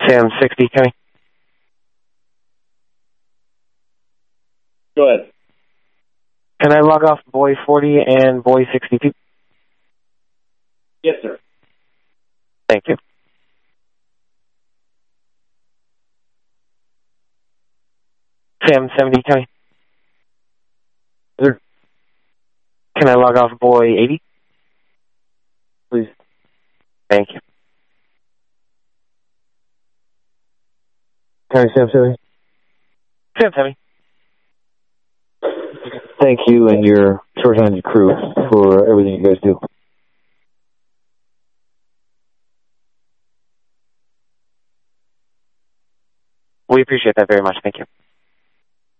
Sam 60 coming. Go ahead. Can I log off Boy 40 and Boy 62? Yes, sir. Thank you. Sam 70 coming. Sir. Can I log off Boy 80? Please. Thank you. Hi, Sam 70. Sam 70. Thank you and your short-handed crew for everything you guys do. We appreciate that very much. Thank you.